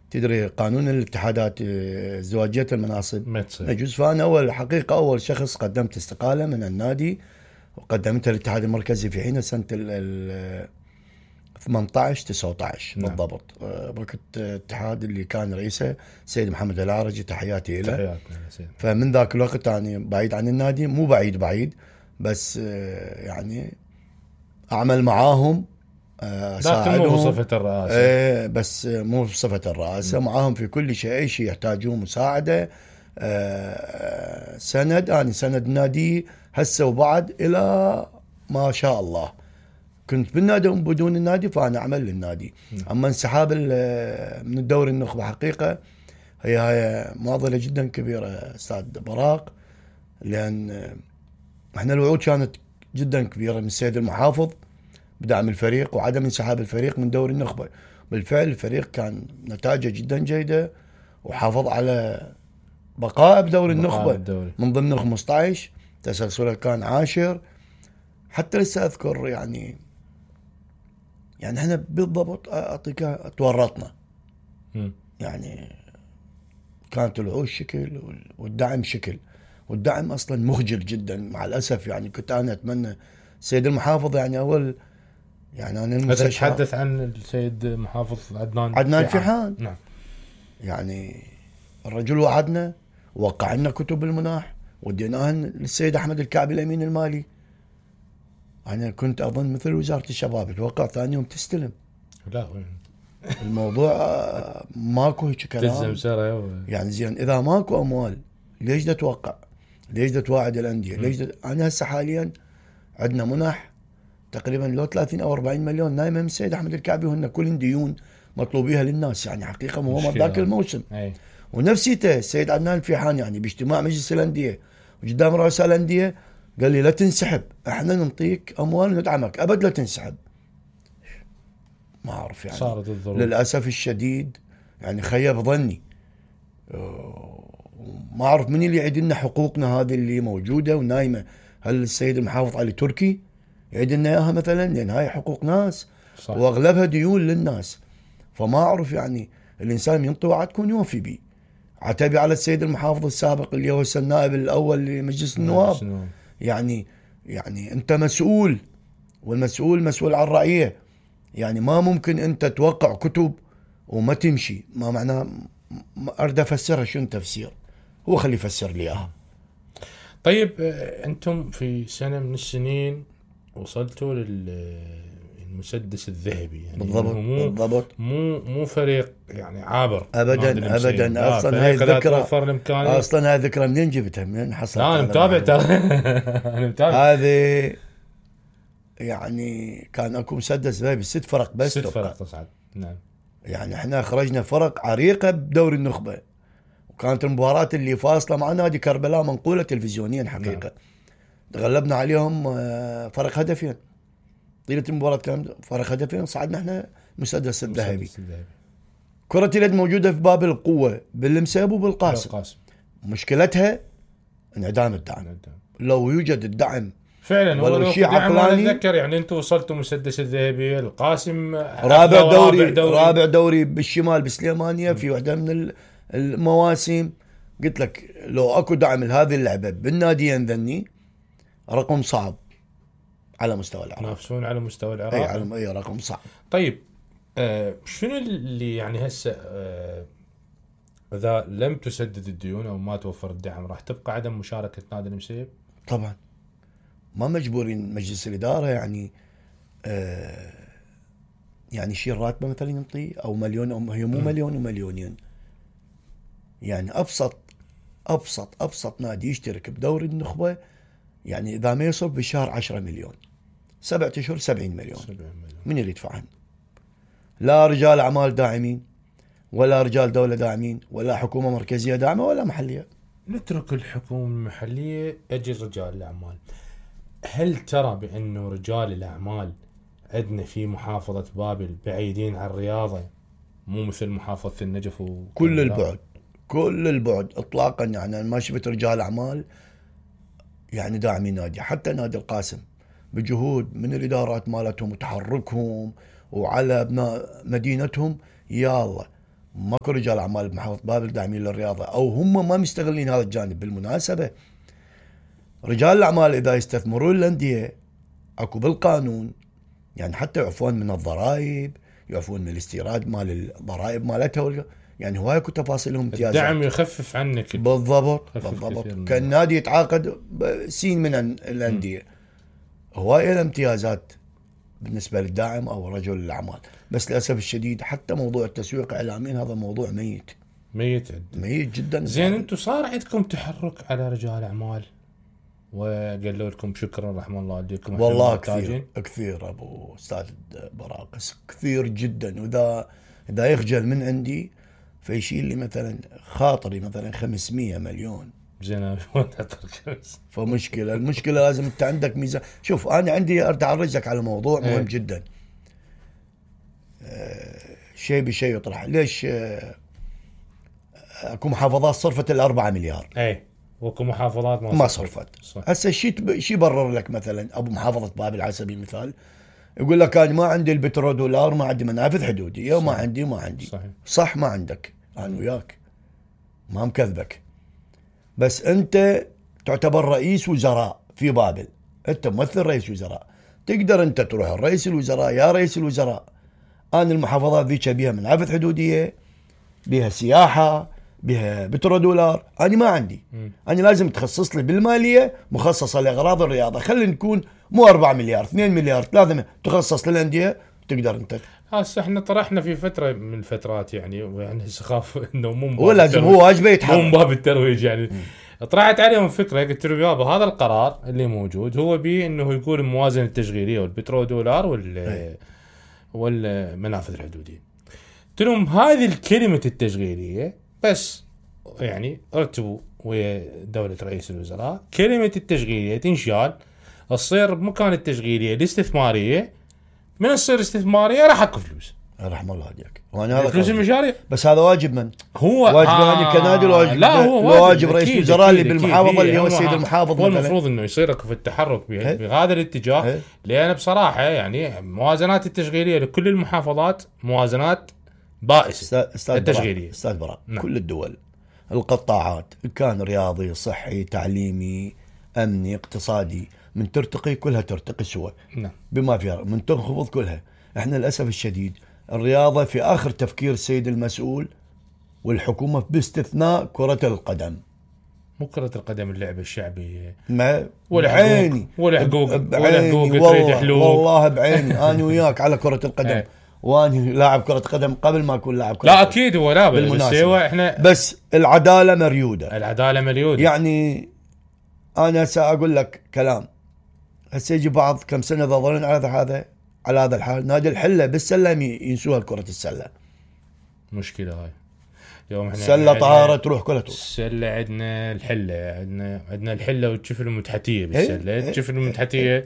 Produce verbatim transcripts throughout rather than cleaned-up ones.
تدري قانون الاتحادات ازدواجية المناصب ما تصير. يجوز. فأنا أول حقيقة أول شخص قدمت استقالة من النادي وقدمتها الاتحاد المركزي في حين سنة ال ثمانية عشر تسعة عشر نعم. بالضبط. وقت الاتحاد اللي كان رئيسه سيد محمد العرجي، تحياتي له. تحياتنا. فمن ذاك الوقت يعني بعيد عن النادي، مو بعيد بعيد بس يعني أعمل معاهم أساعدهم، مو بصفة الرئاسة. ايه بس مو بصفة الرئاسة، معاهم في كل شيء، أي شيء يحتاجون مساعدة. أه سند أنا سند نادي هسه وبعد إلى ما شاء الله. كنت بالنادي بدون النادي فأنا أعمل للنادي. أما انسحاب من الدوري النخبة حقيقة هي هي معضلة جدا كبيرة أستاذ براق، لأن احنا الوعود كانت جدا كبيرة من السيد المحافظ بدعم الفريق وعدم انسحاب الفريق من دوري النخبة. بالفعل الفريق كان نتائجه جدا جيدة وحافظ على بقاء بدوري النخبة الدوري. من ضمن خمسة عشر تسلسله كان عاشر. حتى لسه أذكر يعني يعني احنا بالضبط أعطيك تورطنا. م. يعني كانت الوعود شكل والدعم شكل، والدعم أصلا مخجل جدا مع الأسف. يعني كنت أنا أتمنى السيد المحافظ يعني أول يعني أنا المستشار تحدث عن السيد محافظ عدنان عدنان فيحان. نعم. يعني الرجل وعدنا ووقع لنا كتب المناح وديناها للسيد أحمد الكعبي الأمين المالي. أنا كنت أظن مثل وزارة الشباب توقع ثاني يوم تستلم. لا وين الموضوع ماكو هيك كلام يعني. زين إذا ماكو أموال ليش دا توقع؟ ليش دا تواعد الأندية؟ ليش دا... أنا هسه حاليا عندنا منح تقريبا لو ثلاثين أو أربعين مليون نايمة من السيد أحمد الكعبي، وهن كل ديون مطلوبيها للناس. يعني حقيقة مو ذاك الموسم. أي. ونفسيته السيد عدنان فيحان يعني باجتماع مجلس الأندية وقدام رؤساء الأندية قال لي لا تنسحب، احنا نعطيك أموال وندعمك، أبد لا تنسحب. ما أعرف يعني صارت الظروف للأسف الشديد يعني خيب ظني. ما أعرف من اللي يعيد لنا حقوقنا هذه اللي موجودة ونايمة. هل السيد المحافظ علي تركي يعيد لنا إياها مثلا؟ لأن هاي حقوق ناس صح. وأغلبها ديون للناس. فما أعرف يعني الإنسان ينطي وعد كون يوفي بيه. عتبي على السيد المحافظ السابق اللي هو النائب الأول لمجلس النواب. يعني يعني أنت مسؤول، والمسؤول مسؤول عن الرعية. يعني ما ممكن أنت توقع كتب وما تمشي. ما معناه أريد أفسرها شنو تفسير، هو خلي يفسر لي إياها. طيب أنتم في سنة من السنين وصلتوا للمسدس الذهبي يعني. بالضبط مو بالضبط. مو مو فريق يعني عابر أبدا أبدا. أصلا هاي الذكرى أصلا هاي ذكرى منين جبتها؟ منين حصلت؟ أنا متابع أنا متابع. هذه يعني كان أكو مسدس ذهبي ست فرق بس. ست فرق تصعد. نعم. يعني احنا خرجنا فرق عريقة بدوري النخبة، وكانت المباراة اللي فاصلة مع نادي كربلاء منقولة تلفزيونيا حقيقة. نعم. غلبنا عليهم فرق هدفين طيلة المباراة، كان فرق هدفين صعدنا احنا مسدس الذهبي. كرة اليد موجودة في باب القوة بالمسيب وبالقاسم. بالقاسم. مشكلتها انعدام الدعم. لو يوجد الدعم فعلا ولو شيء عقلاني. اتذكر يعني انتم وصلتوا مسدس الذهبي، القاسم رابع دوري, رابع دوري رابع دوري بالشمال بسليمانية في واحدة من المواسم. قلت لك لو اكو دعم لهذه اللعبة بالناديين ذني رقم صعب على مستوى العراق. ينافسون على مستوى العراق. اي على اي رقم صعب. طيب آه شنو اللي يعني هسه آه اذا لم تسدد الديون او ما توفر الدعم راح تبقى عدم مشاركة نادي المسيب؟ طبعا ما مجبورين مجلس الإدارة يعني آه يعني شيء راتبه مثلا ينطي أو مليون أو هي مو مليون ومليونين. يعني أبسط أبسط أبسط نادي يشترك بدوري النخبة يعني إذا ما يصرف بالشهر عشرة مليون، سبعة أشهر سبعين مليون. من اللي يدفعهن؟ لا رجال أعمال داعمين ولا رجال دولة داعمين ولا حكومة مركزية داعمة ولا محلية. نترك الحكومة المحلية، أجي رجال الأعمال. هل ترى بأنه رجال الأعمال عندنا في محافظة بابل بعيدين عن الرياضة مو مثل محافظة النجف؟ كل البعد كل البعد إطلاقا. يعني ما شفت رجال أعمال يعني داعمين نادي. حتى نادي القاسم بجهود من الإدارات مالتهم وتحركهم وعلى ابناء مدينتهم يا الله ماكو رجال اعمال بمحافظه بابل داعمين للرياضه، او هم ما مستغلين هذا الجانب. بالمناسبه رجال الاعمال اذا يستثمرون الانديه اكو بالقانون، يعني حتى يعفون من الضرائب، يعفون من الاستيراد مال الضرائب مالتها، يعني هواي اكو تفاصيلهم امتيازات. الدعم يخفف عنك. بالضبط بالضبط. كان نادي يتعاقد سين من الانديه، هواي له امتيازات بالنسبه للداعم او رجل الاعمال. بس للاسف الشديد حتى موضوع التسويق اعلاميا هذا موضوع ميت ميت عد. ميت جدا. زين انتم صار عندكم تحرك على رجال اعمال وقالوا لكم شكرا رحمه الله والديكم؟ والله كثير كثير ابو استاذ براقس، كثير جدا. واذا اذا يخجل من عندي فيشيل لي مثلا خاطري مثلا خمسمية مليون. زين فمشكله المشكله لازم انت عندك ميزان. شوف انا عندي ارد اعرجك على موضوع مهم ايه. جدا. آه شيء بشيء يطرح. ليش آه اكو محافظات صرفت الأربعة مليار اي واكو محافظات ما, ما صرفت. هسه شيء شيء برر لك مثلا ابو محافظه بابل على سبيل المثال يقول لك انا ما عندي البترو دولار، ما عندي منافذ حدوديه وما عندي ما عندي صحيح. صح ما عندك، انا وياك ما مكذبك، بس انت تعتبر رئيس وزراء في بابل، انت ممثل رئيس وزراء، تقدر انت تروح الرئيس الوزراء يا رئيس الوزراء انا المحافظات ذيك بيها منافذ حدوديه، بيها سياحه، بها بترو دولار، انا ما عندي. م. انا لازم تخصص لي بالماليه مخصصه لاغراض الرياضه، خلينا نكون مو أربعة مليار اثنين مليار ثلاثة تخصص للانديه، تقدر انت. هسه احنا طرحنا في فتره من الفترات يعني يعني سخاف انه مو هو لازم هو واجبه يتحرك، مو باب الترويج يعني. م. طرحت عليهم فكره، قلت له يابا هذا القرار اللي موجود هو بيه انه يقول الموازنه التشغيليه والبترو دولار وال والمنافذ الحدوديه. قلت لهم هذه الكلمه التشغيليه بس يعني ارتبوا ويا دولة رئيس الوزراء كلمة التشغيلية تنشال، تصير بمكان التشغيلية الاستثمارية، من تصير استثمارية راح اكو فلوس. رحم الله عليك. وانا هذا فلوس المشاريع، بس هذا واجب من هو واجب آه يعني كنادي الواجب. لا هو واجب رئيس الوزراء اللي بالمحافظة اللي هو السيد المحافظ. هو المفروض انه يصير اكو في التحرك بهذا الاتجاه. هي. لان بصراحة يعني موازنات التشغيلية لكل المحافظات موازنات بائسة. التشغيلية استاذ براء نعم. كل الدول القطاعات كان رياضي صحي تعليمي امني اقتصادي من ترتقي كلها ترتقي سوا نعم. بما فيها من تنخفض كلها. احنا للاسف الشديد الرياضه في اخر تفكير السيد المسؤول والحكومه باستثناء كره القدم. مو كره القدم اللعبه الشعبيه ما ولا بعيني ولا حقوق ولا حقوق تريد حلول. والله بعيني انا وياك على كره القدم واني لاعب كرة قدم قبل ما اكون لاعب كرة لا قدم. اكيد هو لا بس هو احنا بس العدالة مريودة. العدالة مريودة يعني انا ساقول لك كلام. هسه يجي بعض كم سنة ظلين على هذا على هذا الحال، نادي الحلة بالسلة ينسوها كرة السلة. مشكلة هاي يوم احنا سلة طهارة تروح كلها تروح. السلة عندنا الحلة عندنا عندنا الحلة والشفل المتحتية بالسلة. الشفل المتحتية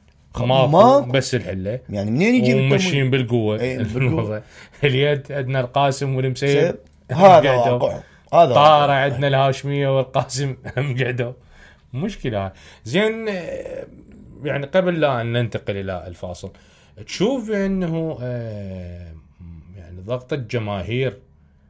ما بس الحلة يعني منين يجي وماشيين بالقوة. ايه بالقوة. اليد عندنا القاسم والمسيب هذا واقع. هذا طارة عندنا الهاشمية والقاسم هم قعدوا. مشكلة. زين يعني قبل لا أن ننتقل إلى الفاصل، تشوف أنه يعني ضغط الجماهير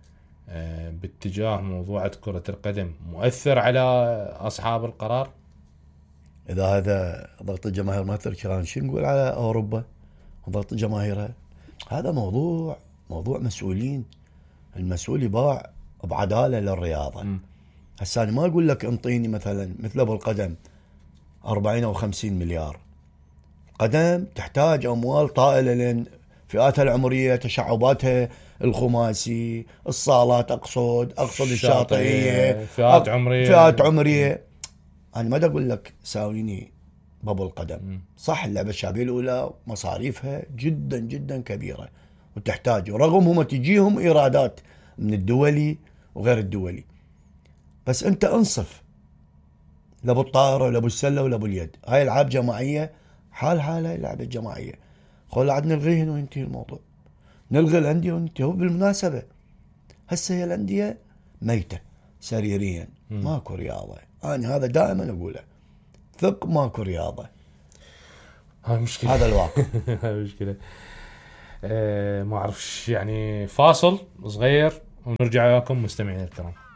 باتجاه موضوع كرة القدم مؤثر على أصحاب القرار؟ إذا هذا ضغط الجماهير مؤثر كان شو نقول على أوروبا ضغط الجماهير؟ هذا موضوع موضوع مسؤولين. المسؤول يباع بعدالة للرياضة. هسه أنا ما أقول لك انطيني مثلا مثل أبو القدم أربعين أو خمسين مليار. قدم تحتاج أموال طائلة لأن فئاتها العمرية تشعباتها الخماسي الصالات أقصد أقصد الشاطئية فئات عمرية فئات عمرية. أنا ما أقول لك ساويني بابو القدم. صح اللعبة الشعبية الأولى مصاريفها جدا جدا كبيرة وتحتاج، ورغم هم تجيهم إيرادات من الدولي وغير الدولي، بس أنت انصف لابو الطائرة ولابو السلة ولابو اليد. هاي العاب جماعية حال حالها لعبة جماعية. خل عاد نلغيهن وينتهي الموضوع. نلغي الأندية وننتهي. بالمناسبة هسه هي الأندية ميتة سريريا. ماكو رياضة. أنا هذا دائما أقوله، ثق ماكو رياضة. هاي مشكلة. هذا الواقع. هاي مشكلة. آه ما اعرفش يعني، فاصل صغير ونرجع وياكم مستمعين الكرام.